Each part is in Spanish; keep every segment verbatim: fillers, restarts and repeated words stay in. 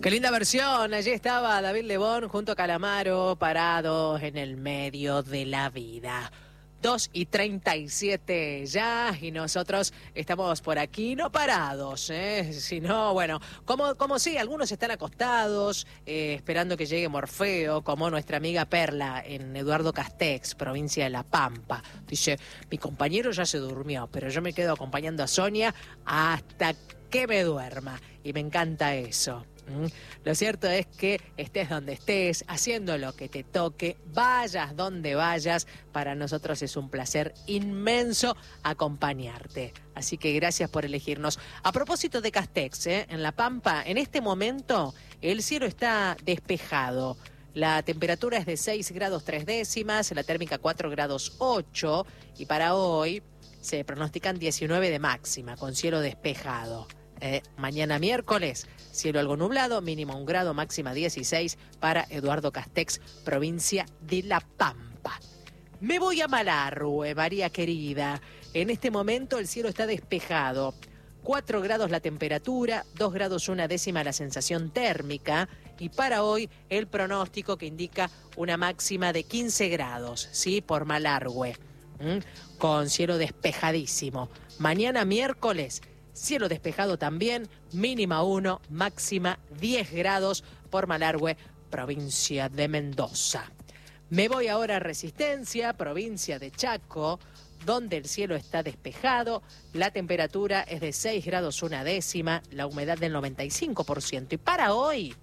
Qué linda versión. Allí estaba David Lebón junto a Calamaro, parados en el medio de la vida. dos y treinta y siete ya, y nosotros estamos por aquí, no parados, ¿eh? Sino, bueno, como, como sí, algunos están acostados, eh, esperando que llegue Morfeo, como nuestra amiga Perla en Eduardo Castex, provincia de La Pampa. Dice, mi compañero ya se durmió, pero yo me quedo acompañando a Sonia hasta que me duerma, y me encanta eso. ¿Mm? Lo cierto es que estés donde estés, haciendo lo que te toque, vayas donde vayas, para nosotros es un placer inmenso acompañarte. Así que gracias por elegirnos. A propósito de Castex, ¿eh? En La Pampa, en este momento el cielo está despejado. La temperatura es de seis grados tres décimas, la térmica cuatro grados ocho, y para hoy se pronostican diecinueve de máxima, con cielo despejado. Eh, mañana miércoles, cielo algo nublado, mínimo un grado, máxima dieciséis para Eduardo Castex, provincia de La Pampa. Me voy a Malargüe, María querida. En este momento el cielo está despejado. cuatro grados la temperatura, dos grados una décima la sensación térmica. Y para hoy el pronóstico que indica una máxima de quince grados, ¿sí? Por Malargüe, ¿Mm? con cielo despejadísimo. Mañana miércoles, cielo despejado también, mínima uno, máxima diez grados por Malargüe, provincia de Mendoza. Me voy ahora a Resistencia, provincia de Chaco, donde el cielo está despejado, la temperatura es de seis grados una décima, la humedad del noventa y cinco por ciento. Y para hoy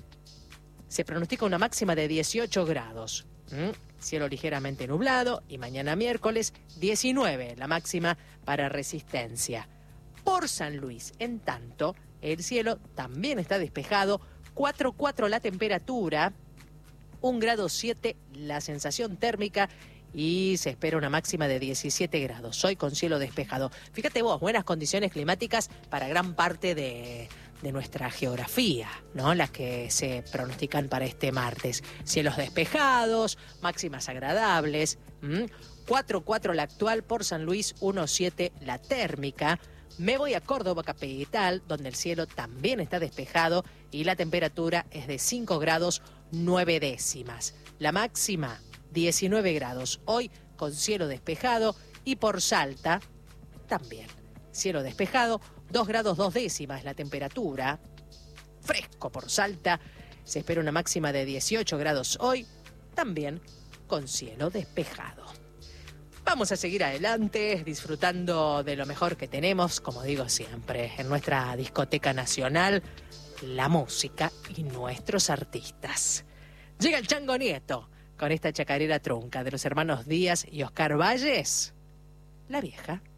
se pronostica una máxima de dieciocho grados. ¿Mm? Cielo ligeramente nublado, y mañana miércoles diecinueve, la máxima para Resistencia. Por San Luis, en tanto, el cielo también está despejado, cuatro grados cuatro la temperatura, un grado siete la sensación térmica, y se espera una máxima de diecisiete grados, hoy con cielo despejado. Fíjate vos, buenas condiciones climáticas para gran parte de, de nuestra geografía, ¿no? Las que se pronostican para este martes. Cielos despejados, máximas agradables, ¿Mm? cuatro grados cuatro la actual por San Luis, uno grados siete la térmica. Me voy a Córdoba capital, donde el cielo también está despejado y la temperatura es de cinco grados nueve décimas. La máxima, diecinueve grados, hoy con cielo despejado. Y por Salta, también cielo despejado, dos grados dos décimas la temperatura. Fresco por Salta, se espera una máxima de dieciocho grados hoy, también con cielo despejado. Vamos a seguir adelante, disfrutando de lo mejor que tenemos, como digo siempre, en nuestra discoteca nacional, la música y nuestros artistas. Llega el Chango Nieto con esta chacarera trunca de los hermanos Díaz y Oscar Valles, La Vieja.